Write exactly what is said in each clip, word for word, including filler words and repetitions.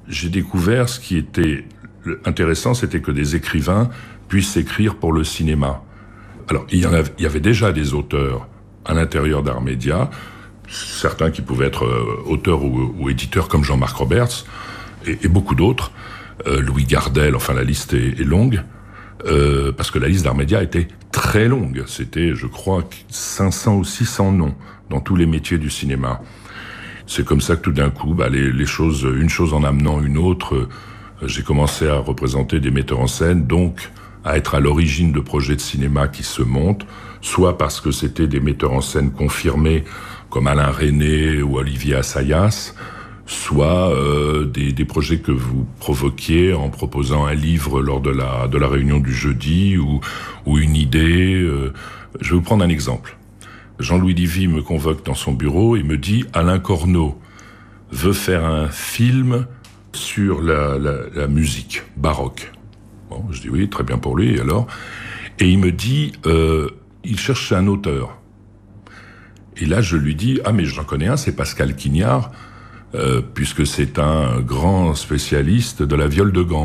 j'ai découvert ce qui était intéressant, c'était que des écrivains puissent écrire pour le cinéma. Alors, il y, en avait, il y avait déjà des auteurs à l'intérieur d'Art Média, certains qui pouvaient être euh, auteurs ou, ou éditeurs comme Jean-Marc Roberts, et, et beaucoup d'autres, euh, Louis Gardel, enfin la liste est, est longue, euh, parce que la liste d'Art Média était très longue. C'était, je crois, cinq cents ou six cents noms dans tous les métiers du cinéma. C'est comme ça que tout d'un coup, bah, les, les choses, une chose en amenant une autre, euh, j'ai commencé à représenter des metteurs en scène, donc à être à l'origine de projets de cinéma qui se montent, soit parce que c'était des metteurs en scène confirmés, comme Alain Resnais ou Olivier Assayas, soit euh, des, des projets que vous provoquiez en proposant un livre lors de la, de la réunion du jeudi, ou, ou une idée. Euh. Je vais vous prendre un exemple. Jean-Louis Livy me convoque dans son bureau et me dit « Alain Corneau veut faire un film sur la, la, la musique baroque. » Bon, je dis oui, très bien pour lui, et alors ? Et il me dit euh, « Il cherche un auteur. » Et là, je lui dis « Ah, mais j'en connais un, c'est Pascal Quignard, euh, puisque c'est un grand spécialiste de la viole de gambe. »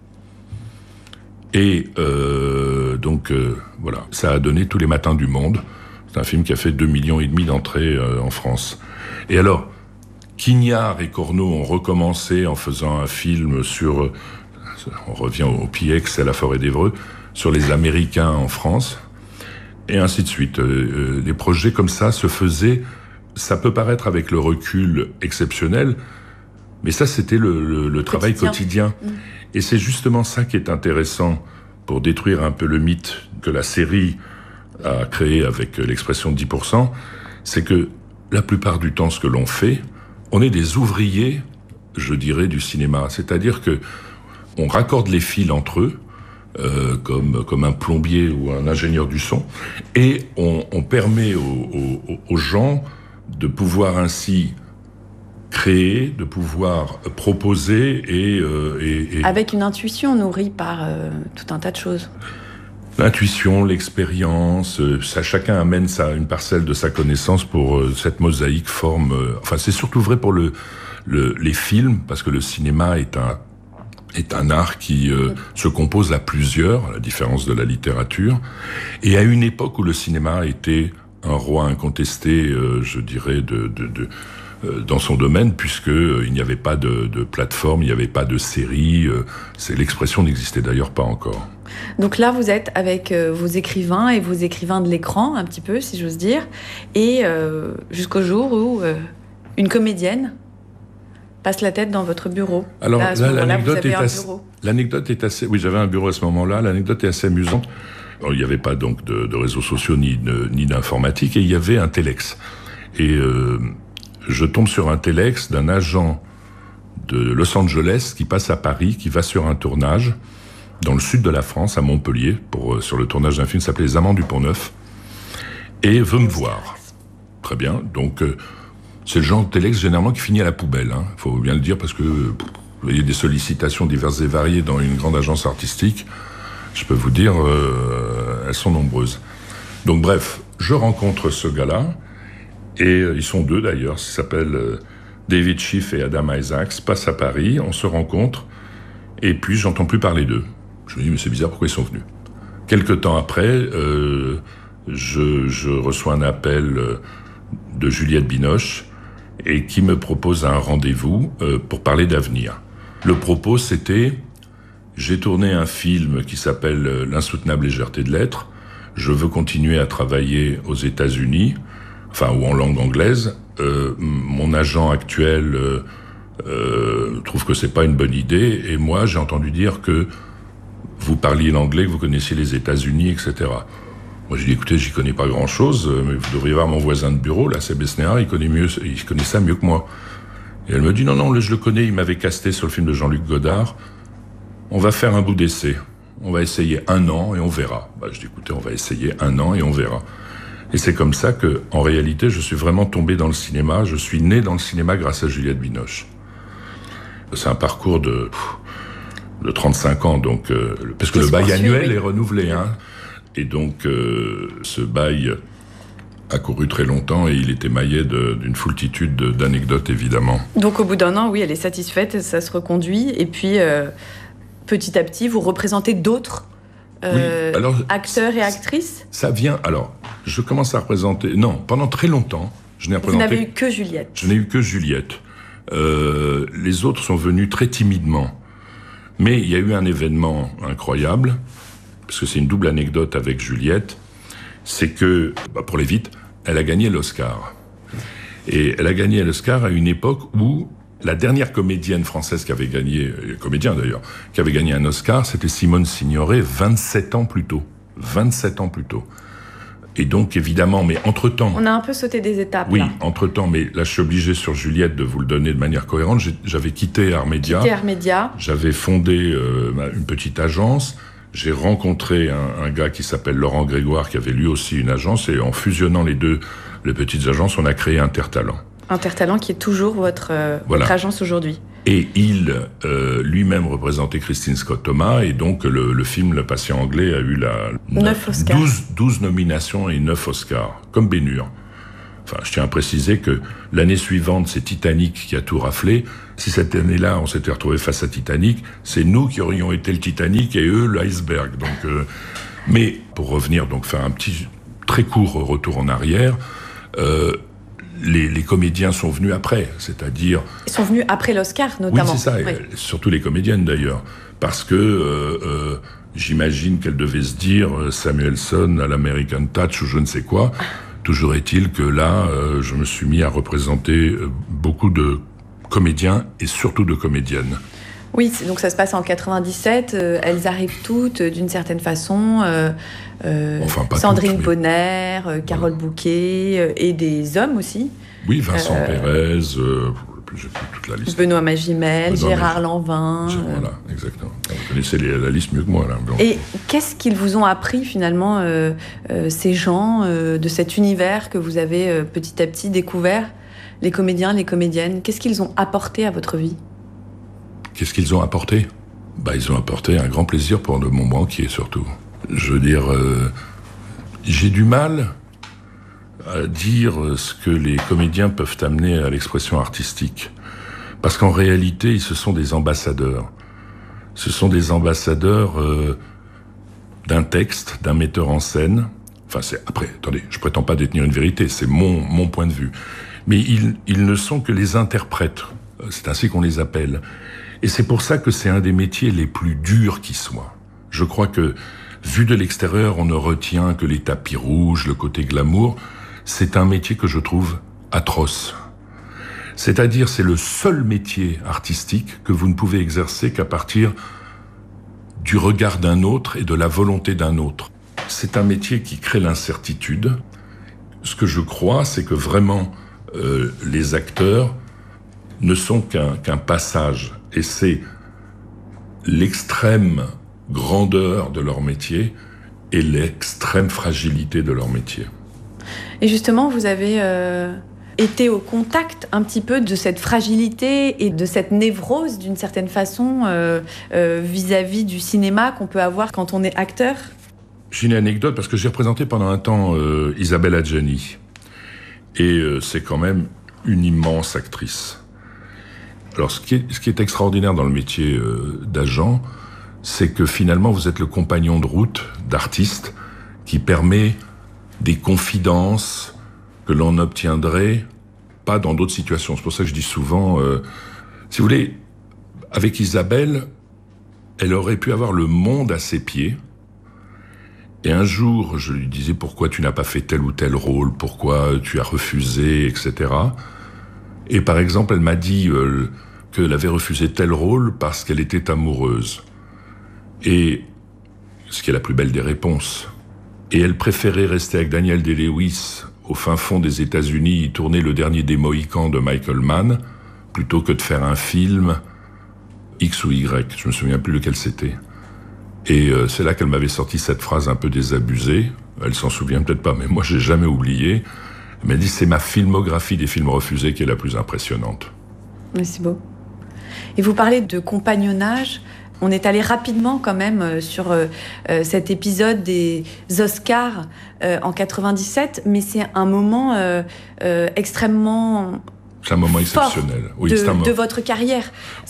Et euh, donc, euh, voilà, ça a donné Tous les matins du monde. C'est un film qui a fait deux millions et demi d'entrées euh, en France. Et alors, Quignard et Corneau ont recommencé en faisant un film sur, euh, on revient au P X, à la Forêt d'Évreux, sur les Américains en France, et ainsi de suite. Euh, des projets comme ça se faisaient, ça peut paraître avec le recul exceptionnel, mais ça c'était le, le, le travail quotidien. Mmh. Et c'est justement ça qui est intéressant pour détruire un peu le mythe que la série a créé avec l'expression dix pour cent, c'est que la plupart du temps, ce que l'on fait, on est des ouvriers, je dirais, du cinéma. C'est-à-dire que on raccorde les fils entre eux, euh, comme, comme un plombier ou un ingénieur du son, et on, on permet aux, aux, aux gens de pouvoir ainsi créer, de pouvoir proposer et... Euh, et, et... Avec une intuition nourrie par euh, tout un tas de choses. L'intuition, l'expérience, euh, ça, chacun amène sa, une parcelle de sa connaissance pour euh, cette mosaïque forme... Euh, enfin, c'est surtout vrai pour le, le, les films, parce que le cinéma est un, est un art qui euh, mmh. se compose à plusieurs, à la différence de la littérature. Et à une époque où le cinéma était un roi incontesté, euh, je dirais, de... de, de dans son domaine, puisque euh, il n'y avait pas de, de plateforme, il n'y avait pas de série. Euh, c'est, l'expression n'existait d'ailleurs pas encore. Donc là, vous êtes avec euh, vos écrivains et vos écrivains de l'écran, un petit peu, si j'ose dire, et euh, jusqu'au jour où euh, une comédienne passe la tête dans votre bureau. Alors là, là, l'anecdote, vous avez est un assez, bureau. l'anecdote est assez... Oui, j'avais un bureau à ce moment-là. L'anecdote est assez amusante. Alors, il n'y avait pas donc de, de réseaux sociaux ni, de, ni d'informatique, et il y avait un téléx. Et... Euh, je tombe sur un téléx d'un agent de Los Angeles qui passe à Paris, qui va sur un tournage dans le sud de la France, à Montpellier, pour, sur le tournage d'un film qui s'appelait Les Amants du Pont-Neuf, et veut me voir. Très bien, donc euh, c'est le genre de téléx généralement qui finit à la poubelle, hein, faut bien le dire, parce que vous voyez des sollicitations diverses et variées dans une grande agence artistique, je peux vous dire, euh, elles sont nombreuses. Donc bref, je rencontre ce gars-là, et euh, ils sont deux d'ailleurs, ils s'appellent euh, David Schiff et Adam Isaacs, passent à Paris, on se rencontre, et puis j'entends plus parler d'eux. Je me dis, mais c'est bizarre, pourquoi ils sont venus ? Quelque temps après, euh, je, je reçois un appel euh, de Juliette Binoche, et qui me propose un rendez-vous euh, pour parler d'avenir. Le propos, c'était, j'ai tourné un film qui s'appelle euh, L'insoutenable légèreté de l'être, je veux continuer à travailler aux États-Unis, enfin, ou en langue anglaise. Euh, mon agent actuel euh, euh, trouve que c'est pas une bonne idée, et moi, j'ai entendu dire que vous parliez l'anglais, que vous connaissiez les États-Unis, et cetera. Moi, j'ai dit, écoutez, j'y connais pas grand-chose, mais vous devriez voir mon voisin de bureau, là, c'est Besnéard, il connaît mieux, il connaît ça mieux que moi. Et elle me dit, non, non, je le connais, il m'avait casté sur le film de Jean-Luc Godard. On va faire un bout d'essai. On va essayer un an et on verra. Bah, je dis, écoutez, on va essayer un an et on verra. Et c'est comme ça que, en réalité, je suis vraiment tombé dans le cinéma. Je suis né dans le cinéma grâce à Juliette Binoche. C'est un parcours de, de trente-cinq ans, donc, euh, parce que le bail annuel oui. est renouvelé, hein. Et donc, euh, ce bail a couru très longtemps et il est émaillé de, d'une foultitude de, d'anecdotes, évidemment. Donc au bout d'un an, oui, elle est satisfaite, ça se reconduit. Et puis, euh, petit à petit, vous représentez d'autres euh, oui, alors, acteurs et actrices. Ça vient... Alors, je commence à représenter... Non, pendant très longtemps, je n'ai représenté... Vous n'avez eu que Juliette. Je n'ai eu que Juliette. Euh, les autres sont venus très timidement. Mais il y a eu un événement incroyable, parce que c'est une double anecdote avec Juliette, c'est que, bah pour aller vite, elle a gagné l'Oscar. Et elle a gagné l'Oscar à une époque où la dernière comédienne française qui avait gagné, comédien d'ailleurs, qui avait gagné un Oscar, c'était Simone Signoret, vingt-sept ans plus tôt. vingt-sept ans plus tôt. Et donc, évidemment, mais entre-temps... On a un peu sauté des étapes, oui, là. Oui, entre-temps, mais là, je suis obligé sur Juliette de vous le donner de manière cohérente. J'ai, j'avais quitté Armédia. Quitté Armédia. J'avais fondé euh, une petite agence. J'ai rencontré un, un gars qui s'appelle Laurent Grégoire, qui avait lui aussi une agence. Et en fusionnant les deux, les petites agences, on a créé Intertalent. Intertalent qui est toujours votre, euh, voilà. votre agence aujourd'hui. Et il, euh, lui-même, représentait Christine Scott Thomas, et donc le, le film Le Patient Anglais a eu la neuf Oscars. douze, douze nominations et neuf Oscars, comme Ben-Hur. Enfin, je tiens à préciser que l'année suivante, c'est Titanic qui a tout raflé. Si cette année-là, on s'était retrouvé face à Titanic, c'est nous qui aurions été le Titanic et eux l'iceberg. Donc, euh, mais pour revenir, donc faire un petit, très court retour en arrière. Euh, Les, les comédiens sont venus après, c'est-à-dire... Ils sont venus après l'Oscar, notamment. Oui, c'est ça, oui. Et surtout les comédiennes, d'ailleurs. Parce que euh, euh, j'imagine qu'elles devaient se dire euh, Samuelson à l'American Touch ou je ne sais quoi. Toujours est-il que là, euh, je me suis mis à représenter euh, beaucoup de comédiens et surtout de comédiennes. Oui, donc ça se passe en quatre-vingt-dix-sept, euh, elles arrivent toutes euh, d'une certaine façon, euh, euh, enfin, pas Sandrine toutes, Bonner, euh, Carole voilà. Bouquet, euh, et des hommes aussi. Oui, Vincent euh, Pérez, euh, j'ai plus toute la liste. Benoît Magimel, Benoît Gérard Mag... Lanvin. Euh... Voilà, exactement. Vous connaissez les, la liste mieux que moi, là. Donc. Et qu'est-ce qu'ils vous ont appris, finalement, euh, euh, ces gens, euh, de cet univers que vous avez euh, petit à petit découvert, les comédiens, les comédiennes, qu'est-ce qu'ils ont apporté à votre vie ? Qu'est-ce qu'ils ont apporté ? Bah, ils ont apporté un grand plaisir pour le mon banquier, surtout. Je veux dire, euh, j'ai du mal à dire ce que les comédiens peuvent amener à l'expression artistique. Parce qu'en réalité, ce sont des ambassadeurs. Ce sont des ambassadeurs euh, d'un texte, d'un metteur en scène. Enfin, c'est après, attendez, je prétends pas détenir une vérité, c'est mon, mon point de vue. Mais ils, ils ne sont que les interprètes. C'est ainsi qu'on les appelle. Et c'est pour ça que c'est un des métiers les plus durs qui soient. Je crois que, vu de l'extérieur, on ne retient que les tapis rouges, le côté glamour. C'est un métier que je trouve atroce. C'est-à-dire, c'est le seul métier artistique que vous ne pouvez exercer qu'à partir du regard d'un autre et de la volonté d'un autre. C'est un métier qui crée l'incertitude. Ce que je crois, c'est que vraiment, euh, les acteurs ne sont qu'un, qu'un passage. Et c'est l'extrême grandeur de leur métier et l'extrême fragilité de leur métier. Et justement, vous avez euh, été au contact un petit peu de cette fragilité et de cette névrose, d'une certaine façon, euh, euh, vis-à-vis du cinéma qu'on peut avoir quand on est acteur ? J'ai une anecdote, parce que j'ai représenté pendant un temps euh, Isabelle Adjani. Et euh, c'est quand même une immense actrice. Alors, ce qui est, ce qui est extraordinaire dans le métier euh, d'agent, c'est que finalement, vous êtes le compagnon de route d'artiste qui permet des confidences que l'on n'obtiendrait pas dans d'autres situations. C'est pour ça que je dis souvent, euh, si vous voulez, avec Isabelle, elle aurait pu avoir le monde à ses pieds. Et un jour, je lui disais, pourquoi tu n'as pas fait tel ou tel rôle, pourquoi tu as refusé, et cetera. Et par exemple, elle m'a dit euh, qu'elle avait refusé tel rôle parce qu'elle était amoureuse. Et ce qui est la plus belle des réponses. Et elle préférait rester avec Daniel Day-Lewis au fin fond des États-Unis, tourner Le Dernier des Mohicans de Michael Mann, plutôt que de faire un film X ou Y. Je me souviens plus lequel c'était. Et euh, c'est là qu'elle m'avait sorti cette phrase un peu désabusée. Elle s'en souvient peut-être pas, mais moi j'ai jamais oublié. Elle m'a dit, c'est ma filmographie des films refusés qui est la plus impressionnante. Oui, c'est beau. Et vous parlez de compagnonnage. on est allé rapidement quand même euh, sur euh, euh, cet épisode des Oscars euh, en quatre-vingt-dix-sept, mais c'est un moment euh, euh, extrêmement c'est un moment exceptionnel. Oui, de, c'est un moment. de votre carrière.